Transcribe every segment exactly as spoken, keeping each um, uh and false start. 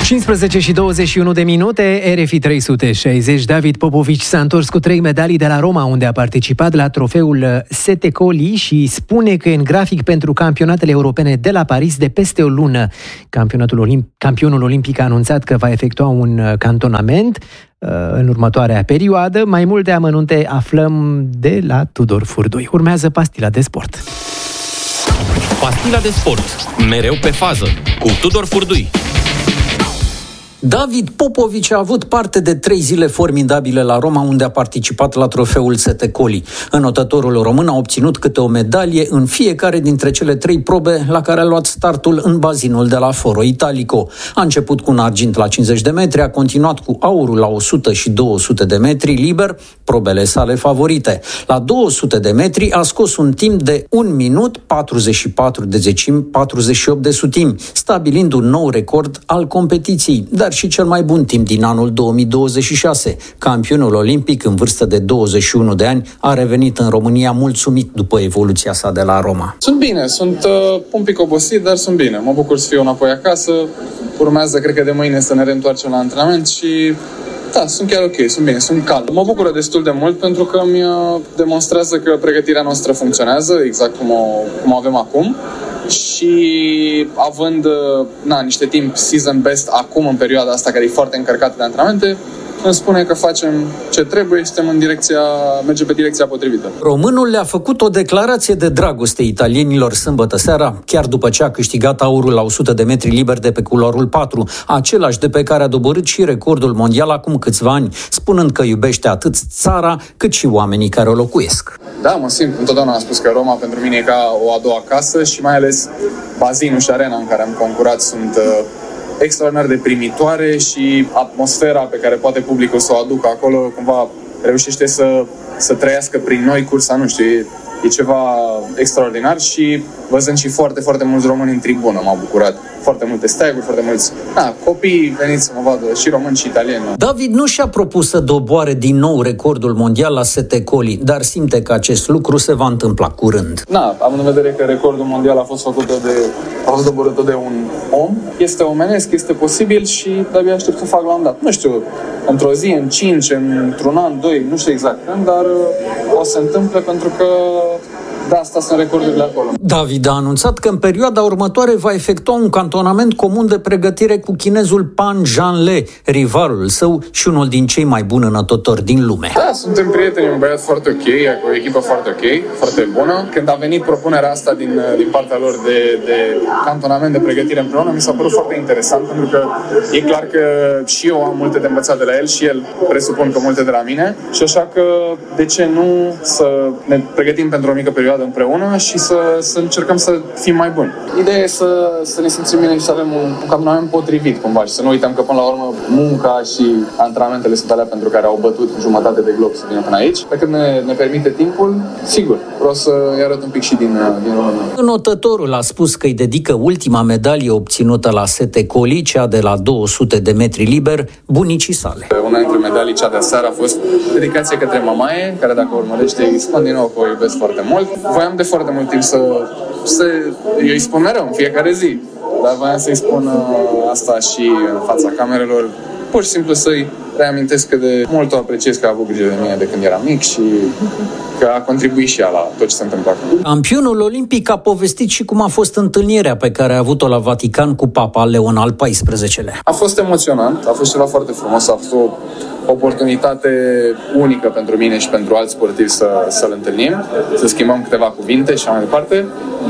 cincisprezece și douăzeci și unu de minute, R F I trei sute șaizeci. David Popovici s-a întors cu trei medalii de la Roma, unde a participat la trofeul Sette Colli și spune că e în grafic pentru campionatele europene de la Paris de peste o lună. Campionatul Olimp- campionul olimpic a anunțat că va efectua un cantonament uh, în următoarea perioadă. Mai multe amănunte aflăm de la Tudor Furdui. Urmează Pastila de Sport. Pastila de Sport, mereu pe fază, cu Tudor Furdui. David Popovici a avut parte de trei zile formidabile la Roma, unde a participat la trofeul Sette Colli. Înotătorul român a obținut câte o medalie în fiecare dintre cele trei probe la care a luat startul în bazinul de la Foro Italico. A început cu un argint la cincizeci de metri, a continuat cu aurul la o sută și două sute de metri liber, probele sale favorite. La două sute de metri a scos un timp de un minut patruzeci și patru de zecimi, patruzeci și opt de sutimi, stabilind un nou record al competiției, dar și cel mai bun timp din anul două mii douăzeci și șase. Campionul olimpic în vârstă de douăzeci și unu de ani a revenit în România mulțumit după evoluția sa de la Roma. Sunt bine, sunt uh, un pic obosit, dar sunt bine. Mă bucur să fiu înapoi acasă. Urmează, cred că de mâine, să ne reîntoarcem la antrenament și da, sunt chiar ok, sunt bine, sunt calm. Mă bucură destul de mult pentru că mi demonstrează că pregătirea noastră funcționează exact cum o, cum o avem acum. Și având na, niște timp season best acum, în perioada asta care e foarte încărcată de antrenamente, îmi spune că facem ce trebuie și suntem în direcția, mergem pe direcția potrivită. Românul le-a făcut o declarație de dragoste italienilor sâmbătă seara, chiar după ce a câștigat aurul la o sută de metri liber de pe culoarul patru, același de pe care a doborât și recordul mondial acum câțiva ani, spunând că iubește atât țara cât și oamenii care o locuiesc. Da, mă simt, întotdeauna am spus că Roma pentru mine e ca o a doua casă și mai ales bazinul și arena în care am concurat sunt uh, extraordinar de primitoare și atmosfera pe care poate publicul să o aducă acolo cumva reușește să, să trăiască prin noi cursa, nu știu, e, e ceva extraordinar și văzând și foarte, foarte mulți români în tribună m-au bucurat. Foarte multe steaguri, foarte mulți na, copii veniți să mă vadă, și români și italieni. David nu și-a propus să doboare din nou recordul mondial la Sette Colli, dar simte că acest lucru se va întâmpla curând. Na, având în vedere că recordul mondial a fost făcut de, a fost doborât de un om, este omenesc, este posibil și de-abia aștept să fac la un dat. Nu știu, într-o zi, în cinci, într-un an, doi, nu știu exact când, dar o să se întâmple pentru că da, asta sunt recordurile acolo. David a anunțat că în perioada următoare va efectua un cantonament comun de pregătire cu chinezul Pan Zhanle, rivalul său și unul din cei mai buni înotători din lume. Da, suntem prieteni, un băiat foarte ok, o echipă foarte ok, foarte bună. Când a venit propunerea asta din, din partea lor de, de cantonament de pregătire împreună, mi s-a părut foarte interesant, pentru că e clar că și eu am multe de învățat de la el și el presupun că multe de la mine și așa că de ce nu să ne pregătim pentru o mică perioadă împreună și să, să încercăm să fim mai buni. Ideea e să, să ne simțim bine și să avem un, un cantonament potrivit cumva și să nu uităm că până la urmă munca și antrenamentele sunt alea pentru care au bătut jumătate de glob să vină până aici. Pe când ne, ne permite timpul, sigur, vreau să-i arăt un pic și din, din România. Înotătorul a spus că îi dedică ultima medalie obținută la Sette Colli, cea de la două sute de metri liber, bunicii sale. Una dintre medalii, cea de aseară, a fost dedicație către mamaie, care dacă urmărește, îi spun din nou că o iubesc foarte mult. Voiam de foarte mult timp să, să eu îi spun mereu, în fiecare zi, dar voiam să-i spun uh, asta și în fața camerelor, pur și simplu să-i reamintesc că de mult o apreciez că a avut grijă de mine de când eram mic și că a contribuit și ea la tot ce se întâmplă acum. Campionul olimpic a povestit și cum a fost întâlnirea pe care a avut-o la Vatican cu Papa Leon al paisprezecelea. A fost emoționant, a fost ceva foarte frumos, a fost o oportunitate unică pentru mine și pentru alți sportivi să, să-l întâlnim, să schimbăm câteva cuvinte și mai departe.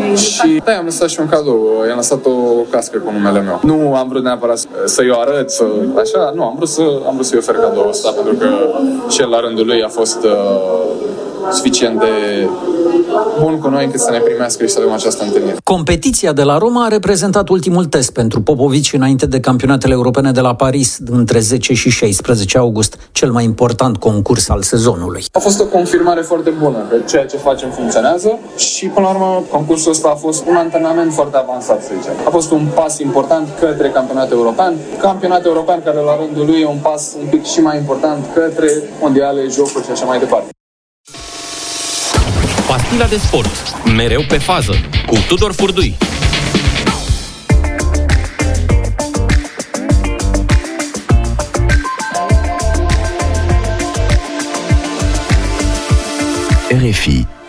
Și da, am lăsat și un cadou, i-am lăsat o cască cu numele meu. Nu am vrut neapărat să-i o arăt, să, așa, nu, am vrut, să, am vrut să-i ofer cadou ăsta, pentru că și el la rândul lui a fost uh, suficient de bun cu noi încât să ne primească și să avem această întâlnire. Competiția de la Roma a reprezentat ultimul test pentru Popovici înainte de campionatele europene de la Paris între zece și șaisprezece august, cel mai important concurs al sezonului. A fost o confirmare foarte bună că ceea ce facem funcționează și până la urmă concursul ăsta a fost un antrenament foarte avansat, să zicem. A fost un pas important către campionatul european, campionatul european care la rândul lui e un pas un pic și mai important către mondiale, jocuri și așa mai departe. Pastila de Sport, mereu pe fază, cu Tudor Furdui. R F I.